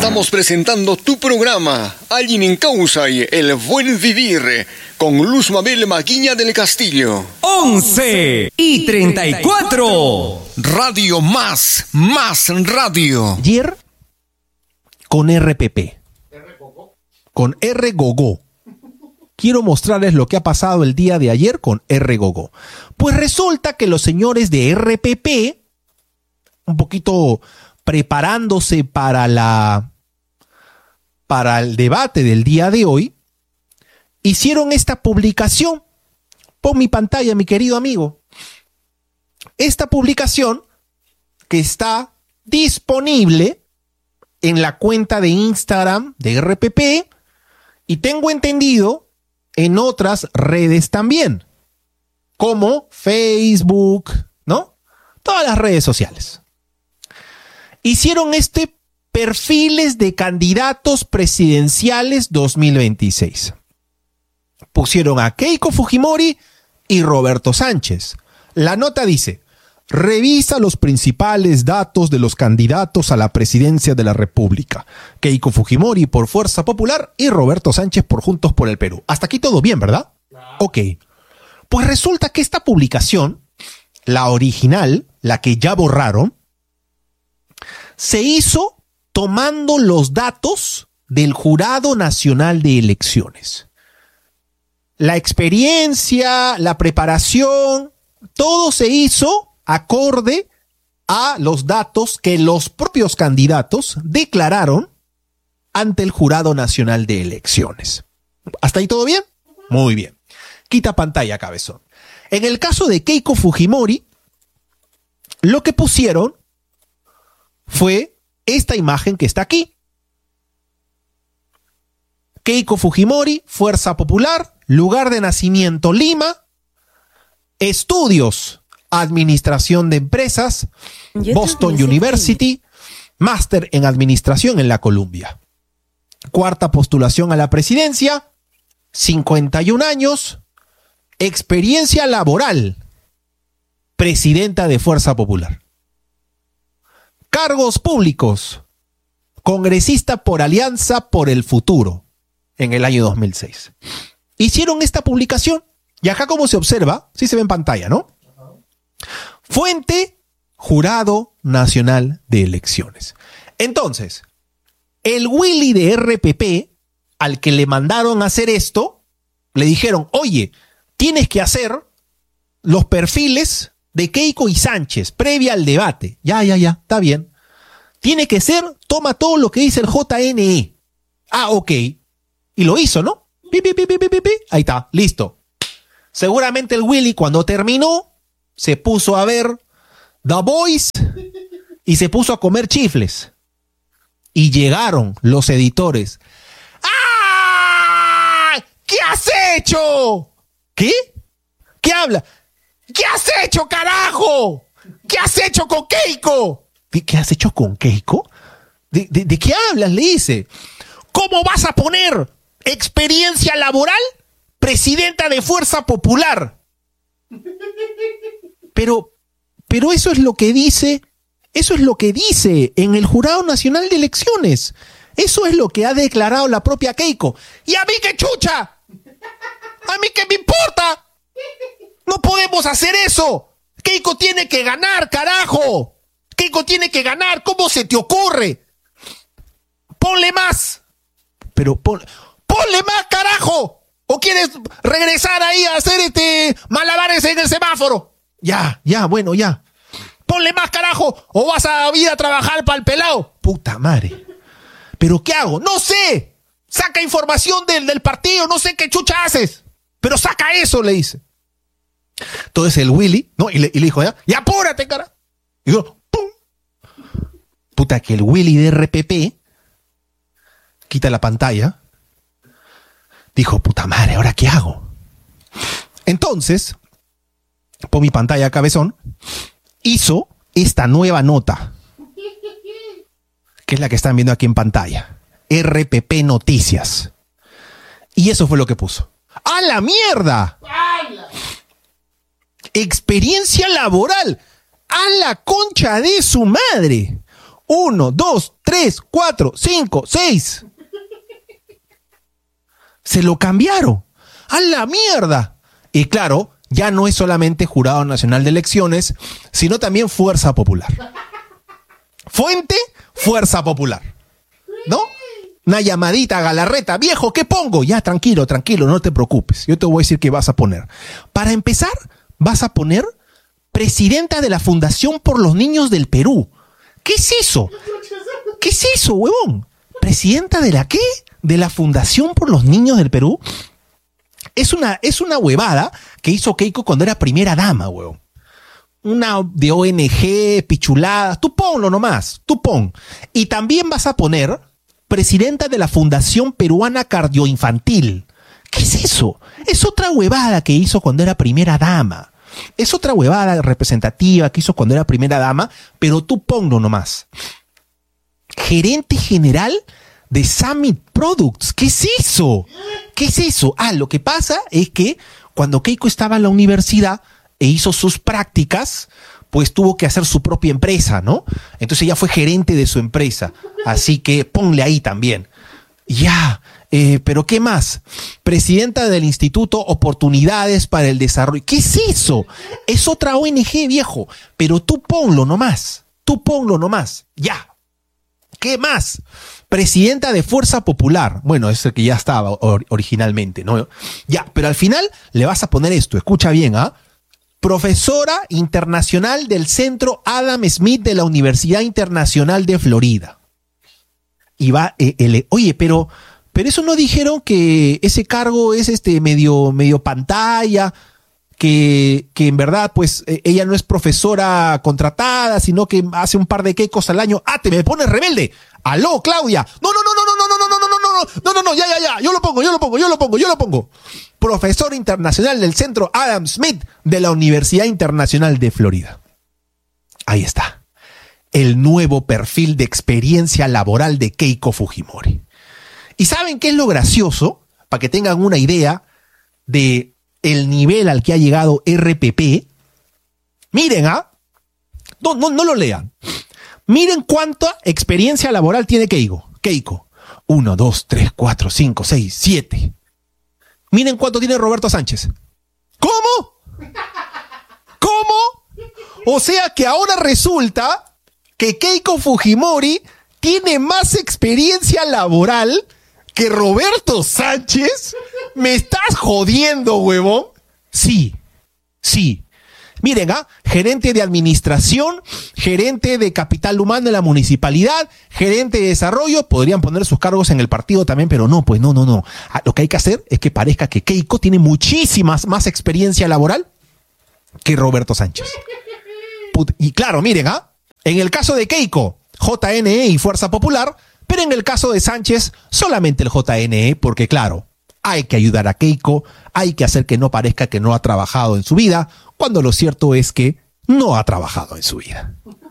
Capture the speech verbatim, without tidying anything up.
Estamos presentando tu programa, Alguien en Causa y El Buen Vivir, con Luz Mabel Maguiña del Castillo. once y treinta y cuatro. Radio Más, Más Radio. Ayer, con R P P. Con R Gogó. Quiero mostrarles lo que ha pasado el día de ayer con R Gogó. Pues resulta que los señores de R P P, un poquito preparándose para la para el debate del día de hoy, hicieron esta publicación. Pon mi pantalla, mi querido amigo. Esta publicación que está disponible en la cuenta de Instagram de R P P y tengo entendido en otras redes también, como Facebook, ¿no? Todas las redes sociales. Hicieron este perfiles de candidatos presidenciales dos mil veintiséis. Pusieron a Keiko Fujimori y Roberto Sánchez. La nota dice: revisa los principales datos de los candidatos a la presidencia de la República. Keiko Fujimori por Fuerza Popular y Roberto Sánchez por Juntos por el Perú. Hasta aquí todo bien, ¿verdad? Ok. Pues resulta que esta publicación, la original, la que ya borraron, se hizo tomando los datos del Jurado Nacional de Elecciones. La experiencia, la preparación, todo se hizo acorde a los datos que los propios candidatos declararon ante el Jurado Nacional de Elecciones. ¿Hasta ahí todo bien? Muy bien. Quita pantalla, cabezón. En el caso de Keiko Fujimori, lo que pusieron fue esta imagen que está aquí. Keiko Fujimori, Fuerza Popular, lugar de nacimiento Lima, estudios Administración de Empresas, Boston University, máster en Administración en la Columbia. Cuarta postulación a la presidencia, cincuenta y un años, experiencia laboral, presidenta de Fuerza Popular. Cargos públicos, congresista por Alianza por el Futuro, en el año dos mil seis. Hicieron esta publicación, y acá como se observa, sí se ve en pantalla, ¿no? Fuente, Jurado Nacional de Elecciones. Entonces, el Willy de R P P, al que le mandaron a hacer esto, le dijeron: oye, tienes que hacer los perfiles de Keiko y Sánchez previa al debate. Ya, ya, ya, está bien. Tiene que ser, toma todo lo que dice el J N E. Ah, ok. Y lo hizo, ¿no? Pi, pi, pi, pi, pi, pi. Ahí está, listo. Seguramente el Willy, cuando terminó, se puso a ver The Voice y se puso a comer chifles. Y llegaron los editores. ¡Ah! ¿Qué has hecho? ¿Qué? ¿Qué habla? ¿Qué has hecho, carajo? ¿Qué has hecho con Keiko? ¿Qué, qué has hecho con Keiko? ¿De, de, ¿De qué hablas? Le dice. ¿Cómo vas a poner experiencia laboral? Presidenta de Fuerza Popular. Pero, pero eso es lo que dice, eso es lo que dice en el Jurado Nacional de Elecciones. Eso es lo que ha declarado la propia Keiko. ¿Y a mí qué chucha? ¿A mí qué me importa? No podemos hacer eso. Keiko tiene que ganar, carajo. Keiko tiene que ganar. ¿Cómo se te ocurre? Ponle más. Pero pon, ponle más, carajo. ¿O quieres regresar ahí a hacer este malabares en el semáforo? Ya, ya, bueno, ya. Ponle más, carajo. ¿O vas a ir a trabajar para el pelado? Puta madre. ¿Pero qué hago? No sé. Saca información del, del partido. No sé qué chucha haces. Pero saca eso, le dice. Entonces el Willy, ¿no? Y le, y le dijo, ya, y apúrate, cara. Y dijo, ¡pum! Puta, que el Willy de R P P quita la pantalla. Dijo, puta madre, ¿ahora qué hago? Entonces, pon mi pantalla, cabezón, hizo esta nueva nota, que es la que están viendo aquí en pantalla. R P P Noticias. Y eso fue lo que puso. ¡A la mierda! Experiencia laboral. ¡A la concha de su madre! Uno, dos, tres, cuatro, cinco, seis. Se lo cambiaron. ¡A la mierda! Y claro, ya no es solamente Jurado Nacional de Elecciones, sino también Fuerza Popular. Fuente, Fuerza Popular. ¿No? Una llamadita a Galarreta. Viejo, ¿qué pongo? Ya, tranquilo, tranquilo, no te preocupes. Yo te voy a decir qué vas a poner. Para empezar, vas a poner presidenta de la Fundación por los Niños del Perú. ¿Qué es eso? ¿Qué es eso, huevón? ¿Presidenta de la qué? ¿De la Fundación por los Niños del Perú? Es una, es una huevada que hizo Keiko cuando era primera dama, huevón. Una de O N G, pichuladas. Tú ponlo nomás, tú pon. Y también vas a poner presidenta de la Fundación Peruana Cardioinfantil. ¿Qué es eso? Es otra huevada que hizo cuando era primera dama. Es otra huevada representativa que hizo cuando era primera dama, pero tú ponlo nomás. Gerente general de Summit Products. ¿Qué es eso? ¿Qué es eso? Ah, lo que pasa es que cuando Keiko estaba en la universidad e hizo sus prácticas, pues tuvo que hacer su propia empresa, ¿no? Entonces ella fue gerente de su empresa. Así que ponle ahí también. Ya, eh, pero ¿qué más? Presidenta del Instituto Oportunidades para el Desarrollo. ¿Qué es eso? Es otra O N G, viejo. Pero tú ponlo nomás. Tú ponlo nomás. Ya. ¿Qué más? Presidenta de Fuerza Popular. Bueno, es el que ya estaba or- originalmente, ¿no? Ya, pero al final le vas a poner esto. Escucha bien, ¿ah? ¿eh? Profesora internacional del Centro Adam Smith de la Universidad Internacional de Florida. Y va, eh, el, oye, pero, pero eso no dijeron que ese cargo es este medio, medio pantalla, que, que en verdad, pues, eh, ella no es profesora contratada, sino que hace un par de quecos al año. ¡Ah, te me pones rebelde! ¡Aló, Claudia! ¡No, no, no, no, no, no, no, no, no, no, no, no, no, no, ya, ya, ya! Yo lo pongo, yo lo pongo, yo lo pongo, yo lo pongo. Profesor internacional del Centro Adam Smith de la Universidad Internacional de Florida. Ahí está. El nuevo perfil de experiencia laboral de Keiko Fujimori. ¿Y saben qué es lo gracioso? Para que tengan una idea de el nivel al que ha llegado R P P. Miren, ¿ah? No, no, no lo lean. Miren cuánta experiencia laboral tiene Keiko. Keiko. Uno, dos, tres, cuatro, cinco, seis, siete. Miren cuánto tiene Roberto Sánchez. ¿Cómo? ¿Cómo? O sea que ahora resulta que Keiko Fujimori tiene más experiencia laboral que Roberto Sánchez. ¿Me estás jodiendo, huevón? Sí, sí. Miren, ¿ah? Gerente de administración, gerente de capital humano en la municipalidad, gerente de desarrollo, podrían poner sus cargos en el partido también, pero no, pues no, no, no. Lo que hay que hacer es que parezca que Keiko tiene muchísimas más experiencia laboral que Roberto Sánchez. Put- y claro, miren, ¿ah? En el caso de Keiko, J N E y Fuerza Popular, pero en el caso de Sánchez, solamente el J N E, porque claro, hay que ayudar a Keiko, hay que hacer que no parezca que no ha trabajado en su vida, cuando lo cierto es que no ha trabajado en su vida.